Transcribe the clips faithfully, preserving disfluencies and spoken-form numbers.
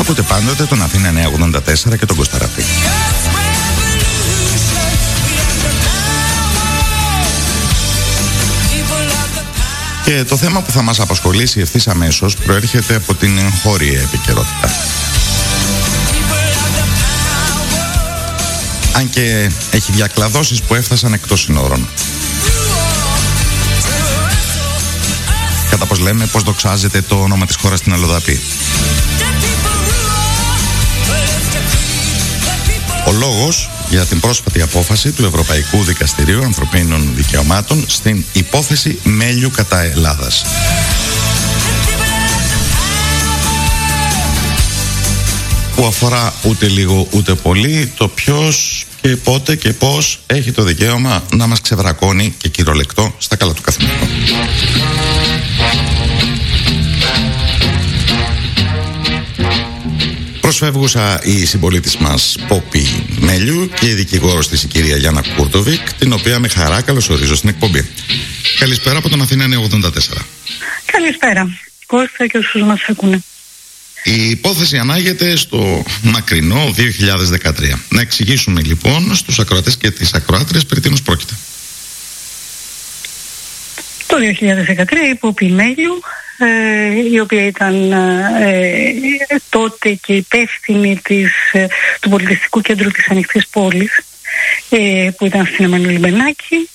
Ακούτε πάντοτε τον Αθήνα εννιακόσια ογδόντα τέσσερα και τον Κώστα Ραπτή. Και το θέμα που θα μας απασχολήσει ευθύς αμέσως προέρχεται από την εγχώρια επικαιρότητα. Αν και έχει διακλαδώσεις που έφτασαν εκτός συνόρων. Κατά πως λέμε, πως δοξάζεται το όνομα της χώρας στην αλλοδαπή. Ο λόγος για την πρόσφατη απόφαση του Ευρωπαϊκού Δικαστηρίου Ανθρωπίνων Δικαιωμάτων στην υπόθεση Μέλιου κατά Ελλάδας. Που αφορά ούτε λίγο ούτε πολύ το ποιος και πότε και πώς έχει το δικαίωμα να μας ξεβρακώνει και κυριολεκτό στα καλά του καθημερινού. Προσφεύγουσα η συμπολίτης μας Πόπη Μέλιου και η δικηγόρος της η κυρία Γιάννα Κούρτοβικ, την οποία με χαρά καλωσορίζω στην εκπομπή. Καλησπέρα από τον Αθήνα εννιακόσια ογδόντα τέσσερα. Καλησπέρα, Κώστα και όσους μας ακούνε. Η υπόθεση ανάγεται στο μακρινό δύο χιλιάδες δεκατρία. Να εξηγήσουμε λοιπόν στους ακροατές και τις ακροάτριες περί τίνος πρόκειται. Το δύο χιλιάδες δεκατρία η Πόπη Μέλιου, ε, η οποία ήταν ε, τότε και υπεύθυνη της, ε, του πολιτιστικού κέντρου της Ανοιχτής Πόλης, ε, που ήταν στην Εμμανουήλ Μπενάκη,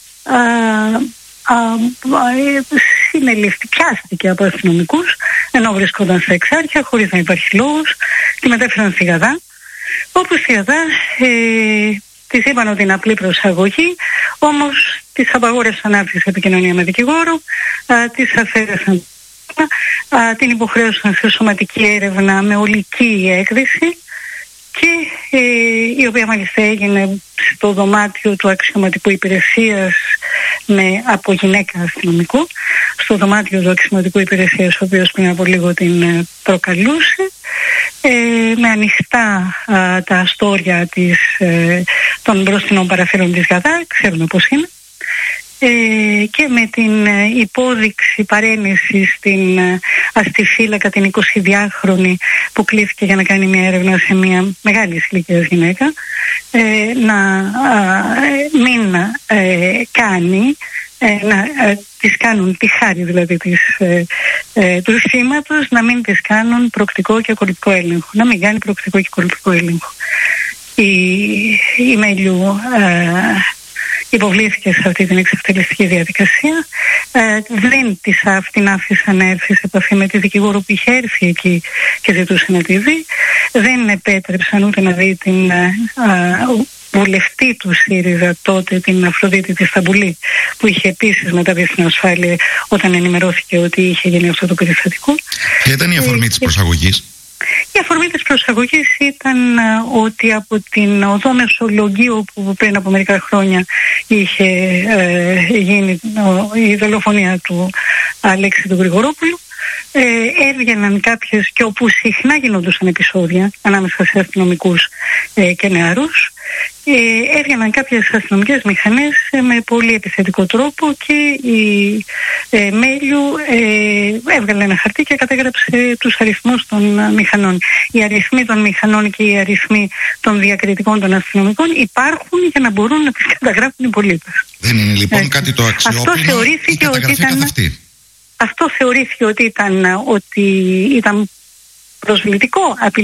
συνελήφθη, πιάστηκε από αστυνομικούς ενώ βρισκόταν σε εξάρχεια χωρίς να υπάρχει λόγος, τη μετέφεραν στη Γαδά, όπου στη Γαδά ε, της είπαν ότι είναι απλή προσαγωγή, όμως της απαγόρευσαν να έρθει σε επικοινωνία με δικηγόρο, α, της αφαίρεσαν, α, την υποχρέωσαν σε σωματική έρευνα με ολική έκδηση και ε, η οποία μάλιστα έγινε στο δωμάτιο του αξιωματικού υπηρεσίας με, από γυναίκα αστυνομικού, στο δωμάτιο του αξιωματικού υπηρεσίας, ο οποίος πριν από λίγο την ε, προκαλούσε, ε, με ανοιχτά α, τα αστόρια της, ε, των μπροστινών παραθύρων της Γαδά, ξέρουμε πώς είναι, ε, και με την ε, υπόδειξη παρένεση στην ε, αστιφύλακα την εικοσιδυάχρονη που κλήθηκε για να κάνει μια έρευνα σε μια μεγάλη ηλικίας γυναίκα, ε, να ε, μην ε, κάνει Ε, να ε, τις κάνουν τη χάρη δηλαδή της, ε, ε, του σήματος, να μην τις κάνουν προκτικό και ακολουθικό έλεγχο, να μην κάνει προκτικό και ακολουθικό έλεγχο. Η, η Μέλιου ε, υποβλήθηκε σε αυτή την εξευτελιστική διαδικασία, ε, δεν της την άφησαν να έρθει σε επαφή με τη δικηγόρο που είχε έρθει εκεί και ζητούσε να τη δει, δεν επέτρεψαν ούτε να δει την ε, ε, βουλευτή του ΣΥΡΙΖΑ τότε, την Αφροδίτη τη Σταμπουλή, που είχε επίσης μεταβεί στην ασφάλεια όταν ενημερώθηκε ότι είχε γίνει αυτό το περιστατικό. Ποια ήταν η αφορμή ε, της προσαγωγής? Η αφορμή της προσαγωγής ήταν α, ότι από την οδό Μεσολογγίου, που πριν από μερικά χρόνια είχε ε, γίνει ο, η δολοφονία του Αλέξη του Γρηγορόπουλου, Ε, έβγαιναν κάποιες, και όπου συχνά γινόντουσαν επεισόδια ανάμεσα σε αστυνομικούς ε, και νεαρούς, ε, έβγαιναν κάποιες αστυνομικές μηχανές ε, με πολύ επιθετικό τρόπο και η ε, Μέλιου ε, έβγαλε ένα χαρτί και κατέγραψε τους αριθμούς των ε, μηχανών. Οι αριθμοί των μηχανών και οι αριθμοί των διακριτικών των αστυνομικών υπάρχουν για να μπορούν να τις καταγράφουν οι πολίτες. Δεν είναι λοιπόν ε, κάτι το αξιόπινο αυτό θεωρήθηκε η καταγραφή ότι ήταν, καθ' αυτή. Αυτό θεωρήθηκε ότι ήταν, ότι ήταν προσβλητικό,